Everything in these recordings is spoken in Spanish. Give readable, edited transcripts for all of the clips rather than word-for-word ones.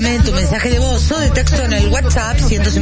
Envíame tu mensaje de voz o de texto en el WhatsApp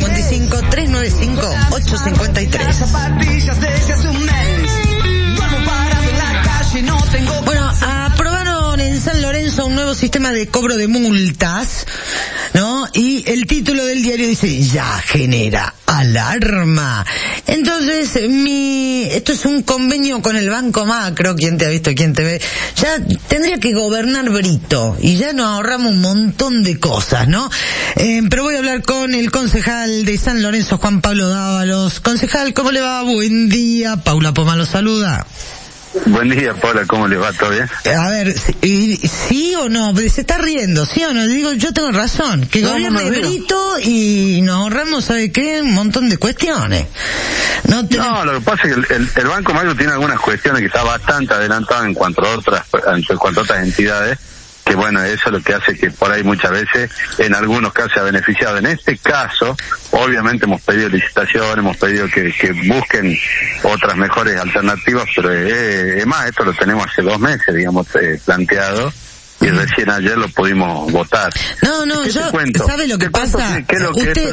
155-395-853. Bueno, aprobaron en San Lorenzo un nuevo sistema de cobro de multas, ¿no? Y el título del diario dice, ya genera alarma. Entonces, esto es un convenio con el Banco Macro, quien te ha visto, quien te ve, ya tendría que gobernar Brito, y ya nos ahorramos un montón de cosas, ¿no? Pero voy a hablar con el concejal de San Lorenzo, Juan Pablo Dávalos. Concejal, ¿cómo le va? Buen día. Paula Poma lo saluda. Buen día, Paula, ¿cómo le va? ¿Todo bien? A ver, ¿sí o no? Se está riendo, ¿sí o no? Digo, yo tengo razón, que gobierne Brito y nos ahorramos, ¿sabe qué? Un montón de cuestiones. No, lo que pasa es que el Banco Macro tiene algunas cuestiones que está bastante adelantado en cuanto a otras entidades, que bueno, eso es lo que hace que por ahí muchas veces, en algunos casos se ha beneficiado. En este caso, obviamente hemos pedido licitación, hemos pedido que busquen otras mejores alternativas, pero es más, esto lo tenemos hace 2 meses, digamos, planteado. Y recién ayer lo pudimos votar. No, yo, ¿sabe lo que pasa? Usted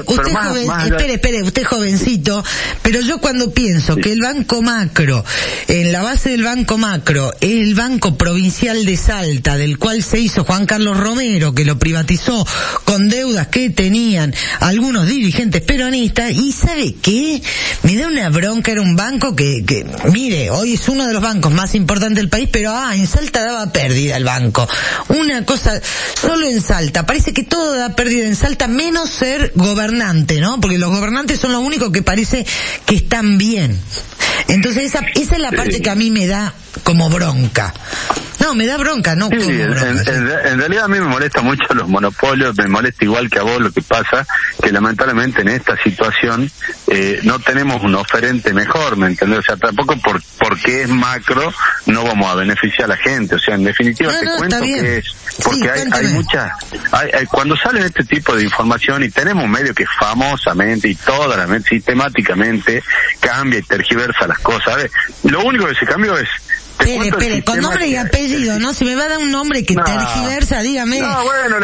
es jovencito, pero yo cuando pienso que el Banco Macro, en la base del Banco Macro, es el Banco Provincial de Salta, del cual se hizo Juan Carlos Romero, que lo privatizó con deudas que tenían algunos dirigentes peronistas, y ¿sabe qué? Me da una bronca, era un banco que mire, hoy es uno de los bancos más importantes del país, pero en Salta daba pérdida el banco. Una cosa, solo en Salta, parece que todo da pérdida en Salta, menos ser gobernante, ¿no? Porque los gobernantes son los únicos que parece que están bien. Entonces esa es la parte que a mí me da como bronca. No, me da bronca, no. Sí, en realidad a mí me molesta mucho los monopolios, me molesta igual que a vos. Lo que pasa que lamentablemente en esta situación no tenemos un oferente mejor, ¿me entendés? O sea, tampoco porque es macro no vamos a beneficiar a la gente. O sea, en definitiva te cuento que es porque hay muchas, cuando sale este tipo de información y tenemos un medio que famosamente y sistemáticamente cambia y tergiversa las cosas. A ver, lo único que se cambió es Espere, con nombre y apellido, ¿no? Si me va a dar un nombre que tergiversa, dígame. No, bueno,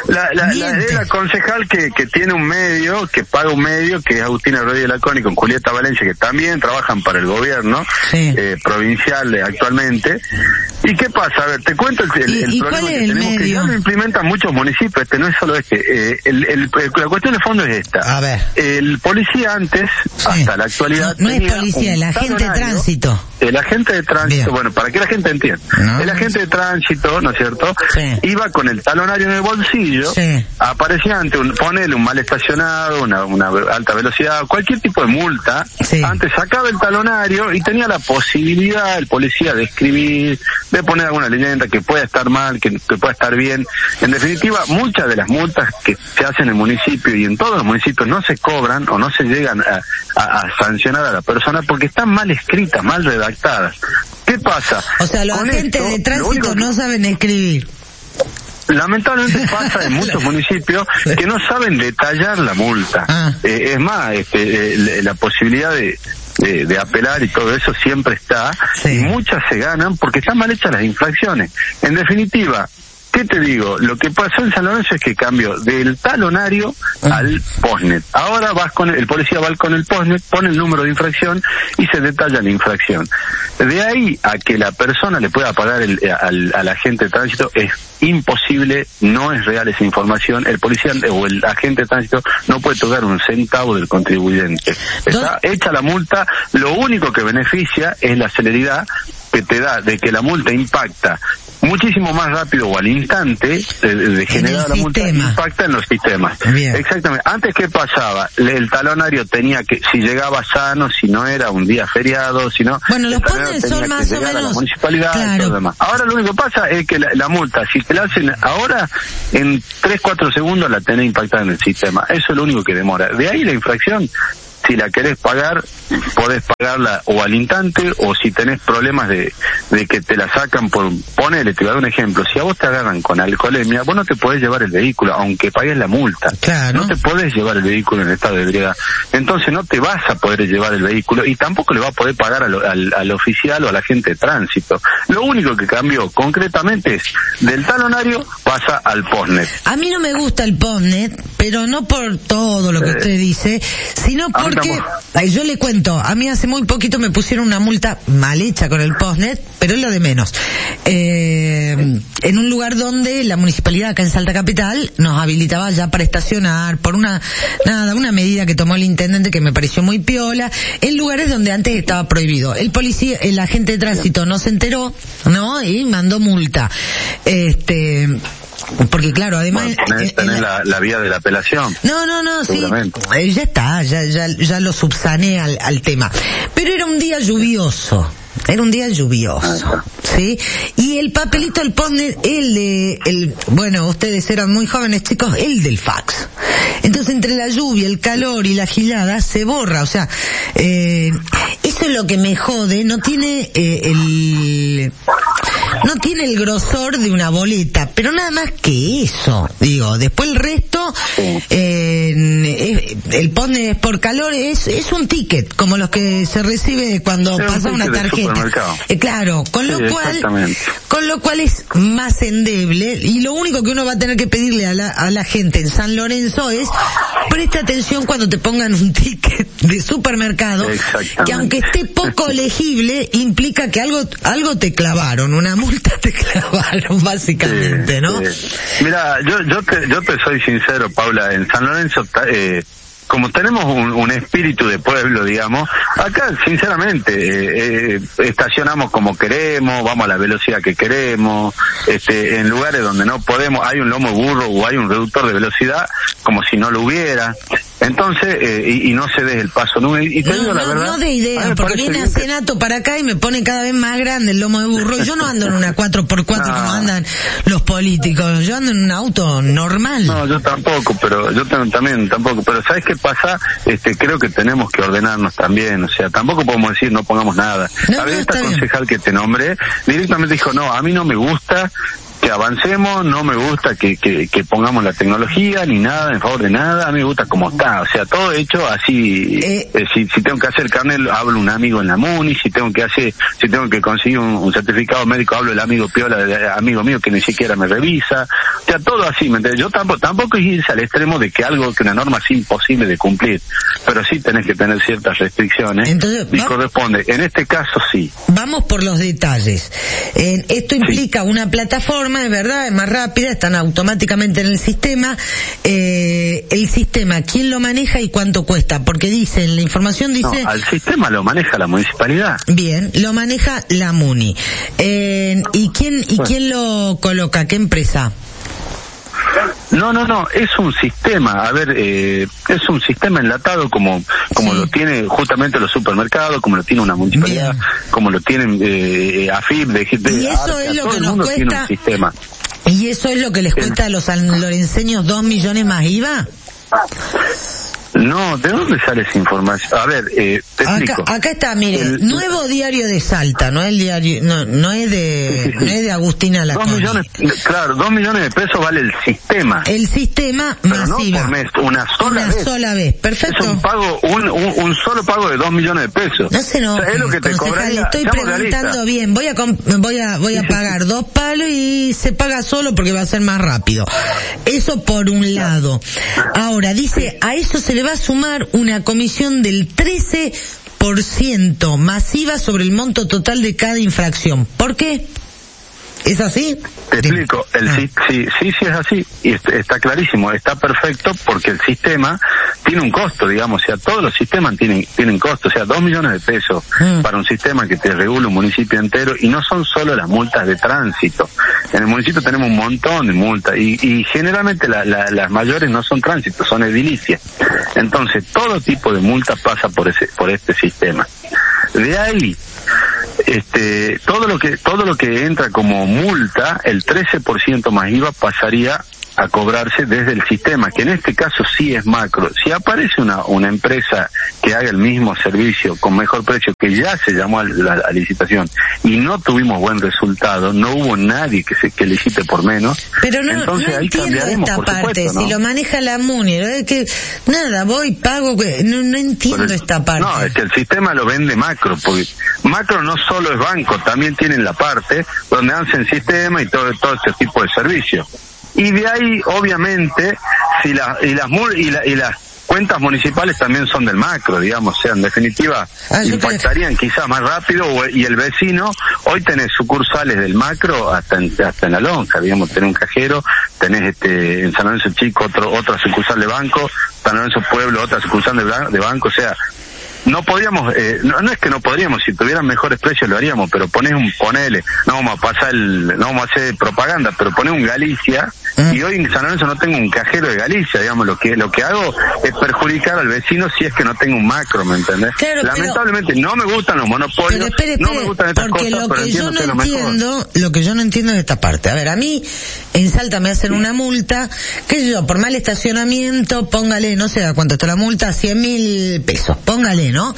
la concejal que tiene un medio, que paga un medio, que es Agustina Rodríguez Laconi con Julieta Valencia, que también trabajan para el gobierno provincial actualmente. ¿Y qué pasa? A ver, te cuento el problema ¿cuál es que el tenemos, medio? que ya lo implementan muchos municipios, no es solo la cuestión de fondo es esta. A ver. El policía antes, hasta la actualidad, no es policía, el agente de tránsito. El agente de tránsito, bueno, para que la gente entienda. El agente de tránsito, ¿no es cierto? Iba con el talonario en el bolsillo, aparecía ante ponele un mal estacionado, una alta velocidad, cualquier tipo de multa, antes sacaba el talonario y tenía la posibilidad, el policía, de escribir, de poner alguna leyenda que pueda estar mal, que pueda estar bien. En definitiva, muchas de las multas que se hacen en el municipio y en todos los municipios no se cobran o no se llegan a sancionar a la persona porque están mal escritas, mal redactadas. ¿Qué pasa? O sea, los agentes de tránsito no saben escribir. Lamentablemente pasa en muchos municipios que no saben detallar la multa. Es más, la posibilidad de apelar y todo eso siempre está, y muchas se ganan porque están mal hechas las infracciones. En definitiva, ¿qué te digo? Lo que pasó en San Lorenzo es que cambió del talonario al postnet. Ahora el policía va con el postnet, pone el número de infracción y se detalla la infracción. De ahí a que la persona le pueda pagar al agente de tránsito es imposible, no es real esa información. El policía o el agente de tránsito no puede tocar un centavo del contribuyente. Está hecha la multa, lo único que beneficia es la celeridad que te da de que la multa impacta muchísimo más rápido o al instante de generar la multa, impacta en los sistemas. Bien. Exactamente. Antes, ¿qué pasaba? El talonario tenía que, si llegaba sano, si no era un día feriado, si no... Bueno, los pones son más o menos... a la municipalidad y todo lo demás. Ahora lo único que pasa es que la multa, si te la hacen ahora, en 3-4 segundos la tenés impactada en el sistema. Eso es lo único que demora. De ahí la infracción si la querés pagar, podés pagarla o al instante, o si tenés problemas de que te la sacan por, ponele, te voy a dar un ejemplo, si a vos te agarran con alcoholemia, vos no te podés llevar el vehículo, aunque pagues la multa. Claro. No te podés llevar el vehículo en estado de ebriedad. Entonces no te vas a poder llevar el vehículo y tampoco le va a poder pagar al oficial o al agente de tránsito. Lo único que cambió concretamente es del talonario pasa al postnet. A mí no me gusta el postnet, pero no por todo lo que usted dice, sino porque, yo le cuento, a mí hace muy poquito me pusieron una multa mal hecha con el postnet, pero es lo de menos. En un lugar donde la municipalidad acá en Salta Capital nos habilitaba ya para estacionar por una medida que tomó el intendente que me pareció muy piola, en lugares donde antes estaba prohibido. El agente de tránsito no se enteró, ¿no? Y mandó multa. Porque claro, además... Tenés la vía de la apelación. No, sí. Ya está, ya lo subsané al tema. Pero era un día lluvioso. ¿Sí? Y el papelito, el postnet, bueno, ustedes eran muy jóvenes, chicos, el del fax. Entonces, entre la lluvia, el calor y la gilada, se borra, o sea, eso es lo que me jode, no tiene el grosor de una boleta, pero nada más que eso, digo, después el resto, el postnet es por calor, es un ticket, como los que se recibe cuando pasa una tarjeta. Claro, con lo cual es más endeble, y lo único que uno va a tener que pedirle a la gente en San Lorenzo es presta atención cuando te pongan un ticket de supermercado, que aunque esté poco legible, implica que algo te clavaron, una multa te clavaron, básicamente, ¿no? Mira, yo te soy sincero, Paula, en San Lorenzo, como tenemos un espíritu de pueblo, digamos, acá sinceramente estacionamos como queremos, vamos a la velocidad que queremos, en lugares donde no podemos, hay un lomo burro o hay un reductor de velocidad como si no lo hubiera. Entonces, y no se dé el paso. Y te digo la verdad. No de idea, porque viene a Senato para acá y me pone cada vez más grande el lomo de burro. Yo no ando en una 4x4 como andan los políticos. Yo ando en un auto normal. No, yo tampoco, pero también tampoco. Pero ¿sabes qué pasa? Creo que tenemos que ordenarnos también. O sea, tampoco podemos decir no pongamos nada. Esta concejal que te nombré directamente dijo, no, a mí no me gusta que avancemos, no me gusta que pongamos la tecnología ni nada en favor de nada, a mí me gusta como está, o sea, todo hecho así. Si tengo que hacer carnet, hablo un amigo en la MUNI, si tengo que conseguir un certificado médico, hablo el amigo piola de amigo mío que ni siquiera me revisa, o sea, todo así, ¿me entiendes? Yo tampoco es irse al extremo de que una norma es imposible de cumplir, pero sí tenés que tener ciertas restricciones. Entonces, y corresponde, en este caso sí. Vamos por los detalles. Esto implica una plataforma, es verdad, es más rápida, están automáticamente en el sistema. El sistema, ¿quién lo maneja y cuánto cuesta? Porque la información dice... No, al sistema lo maneja la municipalidad. Bien, lo maneja la MUNI. ¿Y quién lo coloca? ¿Qué empresa? No, es un sistema, es un sistema enlatado como lo tiene justamente los supermercados, como lo tiene una municipalidad, como lo tienen AFIP, y eso es lo que nos cuesta, y eso es lo que les cuesta a los sanlorenseños 2 millones más IVA. No, ¿de dónde sale esa información? A ver, te explico. Acá está, mire, Nuevo Diario de Salta, no es el diario, no es de Agustina Laconi. 2 millones, claro, 2 millones de pesos vale el sistema. El sistema pero masiva. No por mes, una sola vez. Perfecto. Es un pago, un solo pago de 2 millones de pesos. No se enoje, o sea, es lo que te concejal, estoy preguntando bien, voy a pagar 2 palos y se paga solo porque va a ser más rápido. Eso por un lado. Ahora, dice, a eso se le va a sumar una comisión del 13% masiva sobre el monto total de cada infracción. ¿Por qué? ¿Es así? Te explico. Sí es así. Y está clarísimo, está perfecto porque el sistema tiene un costo, digamos. O sea, todos los sistemas tienen costo. O sea, 2 millones de pesos para un sistema que te regula un municipio entero. Y no son solo las multas de tránsito. En el municipio tenemos un montón de multas. Y generalmente las mayores no son tránsito, son edilicias. Entonces, todo tipo de multas pasa por este sistema. De ahí, todo lo que entra como multa, el 13% más IVA pasaría a cobrarse desde el sistema, que en este caso sí es macro. Si aparece una empresa que haga el mismo servicio con mejor precio, que ya se llamó a la licitación y no tuvimos buen resultado, no hubo nadie que licite por menos, pero entonces no ahí cambiaremos, esta por parte, supuesto, ¿no? Si lo maneja la MUNI, que nada, voy, pago, no entiendo esta parte. No, es que el sistema lo vende macro, porque macro no solo es banco, también tienen la parte donde hacen sistema y todo este tipo de servicios. Y de ahí, obviamente, si las cuentas municipales también son del macro, digamos, o sea, en definitiva, impactarían quizás más rápido, y el vecino, hoy tenés sucursales del macro hasta en La Lonja, digamos, tenés un cajero, tenés en San Lorenzo Chico otra sucursal de banco, San Lorenzo Pueblo otra sucursal de banco, o sea, no podríamos, no es que no podríamos, si tuvieran mejores precios lo haríamos, pero ponele, no vamos a hacer propaganda, pero poné un Galicia, y hoy en San Lorenzo no tengo un cajero de Galicia, digamos, lo que hago es perjudicar al vecino si es que no tengo un macro, ¿me entendés? Claro, lamentablemente no me gustan los monopolios, no me gustan estas cosas, pero entiendo que es lo mejor. Lo que yo no entiendo es esta parte. A ver, a mí en Salta me hacen una multa, qué sé yo, por mal estacionamiento, póngale, no sé a cuánto está la multa, 100.000 pesos, póngale, ¿no?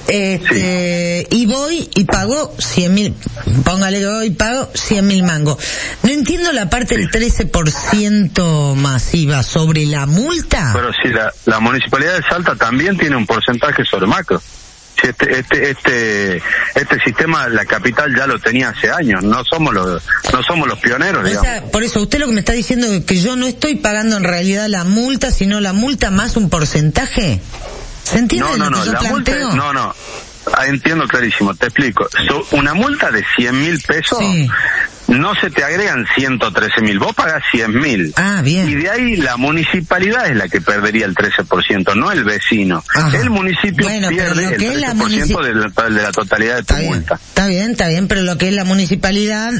Y voy y pago 100.000, póngale que voy y pago 100.000 mangos. No entiendo la parte del 13% masiva sobre la multa. Pero sí, la Municipalidad de Salta también tiene un porcentaje sobre macro. Este sistema, la capital ya lo tenía hace años, no somos los pioneros, digamos. O sea, por eso usted lo que me está diciendo es que yo no estoy pagando en realidad la multa, sino la multa más un porcentaje. ¿Se entiende lo que yo planteo? No. Entiendo clarísimo, te explico. Una multa de 100.000 pesos, sí, no se te agregan 113.000, vos pagás 100.000. Ah, bien. Y de ahí la municipalidad es la que perdería el 13%, no el vecino. Ajá. El municipio pierde el 13% de la totalidad de tu multa. Está bien, pero lo que es la municipalidad,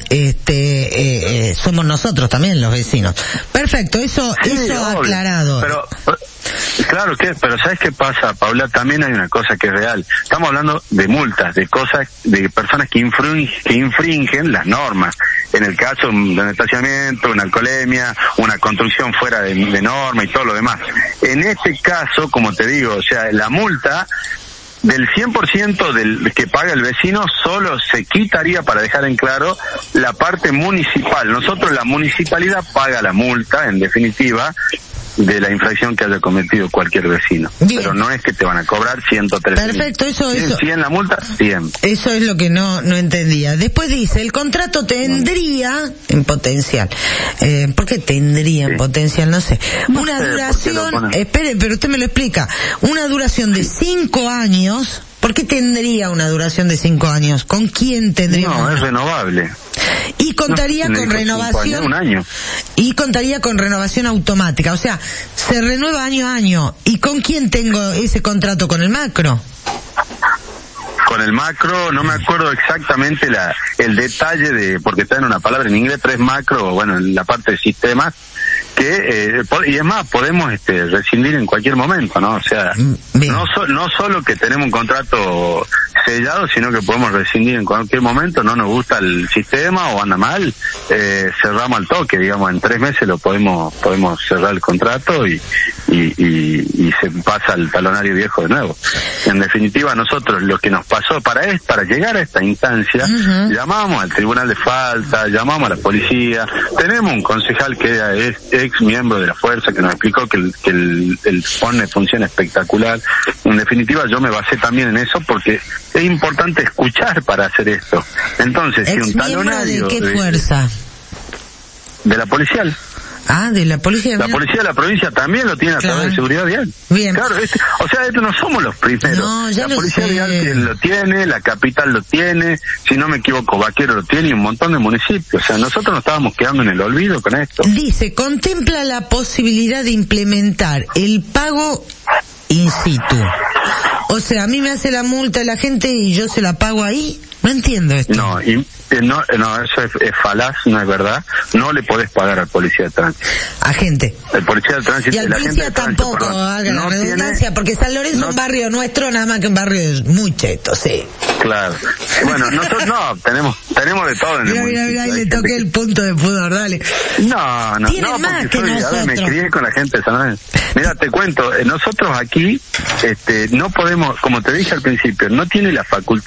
somos nosotros también los vecinos. Perfecto, eso aclarado. Pero claro pero ¿sabes qué pasa, Paula? También hay una cosa que es real. Estamos hablando de multas, de cosas, de personas que infringen las normas. En el caso de un estacionamiento, una alcoholemia, una construcción fuera de norma y todo lo demás. En este caso, como te digo, o sea, la multa del 100% del que paga el vecino solo se quitaría, para dejar en claro, la parte municipal. Nosotros, la municipalidad paga la multa, en definitiva, de la infracción que haya cometido cualquier vecino. Bien. Pero no es que te van a cobrar 113. Perfecto, eso. 100 la multa, 100. Eso es lo que no entendía. Después dice, el contrato tendría, en potencial, ¿por qué tendría en potencial? No sé. Una duración, espere, pero usted me lo explica. Una duración de 5 años. ¿Por qué tendría una duración de 5 años? ¿Con quién tendría? No, es renovable. Y contaría con renovación. Un año. Y contaría con renovación automática. O sea, se renueva año a año. ¿Y con quién tengo ese contrato? ¿Con el macro? Con el macro, no me acuerdo exactamente el detalle porque está en una palabra en inglés, pero es macro, bueno, en la parte de sistemas, y es más, podemos rescindir en cualquier momento, ¿no? O sea, no solo que tenemos un contrato sellado, sino que podemos rescindir en cualquier momento. No nos gusta el sistema o anda mal, cerramos al toque, digamos, en 3 meses lo podemos cerrar el contrato y se pasa al talonario viejo de nuevo. En definitiva, nosotros lo que nos pasó para llegar a esta instancia, llamamos al tribunal de falta, llamamos a la policía, tenemos un concejal que es ex miembro de la fuerza que nos explicó que el PONE funciona espectacular. En definitiva, yo me basé también en eso porque es importante escuchar para hacer esto. Entonces, si un talonario... ¿De qué fuerza? De la policial. Ah, de la policía. La policía de la provincia también lo tiene a través de seguridad vial. Bien. Claro, estos no somos los primeros. No, ya la policía vial lo tiene, la capital lo tiene, si no me equivoco, Vaquero lo tiene y un montón de municipios. O sea, nosotros nos estábamos quedando en el olvido con esto. Dice, contempla la posibilidad de implementar el pago in situ. O sea, a mí me hace la multa la gente y yo se la pago ahí. No entiendo esto. No, eso es falaz, no es verdad. No le podés pagar al policía de tránsito. Agente. El policía de tránsito. Y al policía tampoco, haga la redundancia, porque San Lorenzo es un barrio nuestro, nada más que un barrio muy cheto, sí. Claro. Bueno, nosotros tenemos de todo en el mundo. Mira, le toqué el punto de pudor, dale. No, más que nosotros. Me crié con la gente, ¿sabes? Mira, te cuento, nosotros aquí no podemos, como te dije al principio, no tiene la facultad